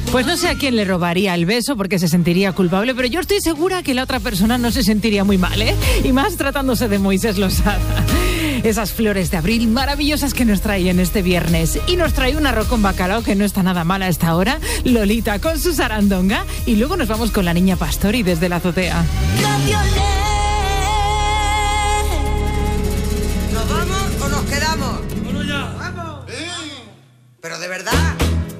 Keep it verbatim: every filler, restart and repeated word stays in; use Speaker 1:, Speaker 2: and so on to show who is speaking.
Speaker 1: Pues no sé a quién le robaría el beso porque se sentiría culpable, pero yo estoy segura que la otra persona no se sentiría muy mal, ¿eh? Y más tratándose de Moisés Losada. Esas flores de abril maravillosas que nos trae en este viernes. Y nos trae un arroz con bacalao que no está nada mal a esta hora, Lolita con su sarandonga, y luego nos vamos con la niña Pastori desde la azotea.
Speaker 2: ¿Nos vamos o nos quedamos?
Speaker 3: Bueno, ya.
Speaker 2: ¡Vamos! ¿Eh? ¿Pero de verdad?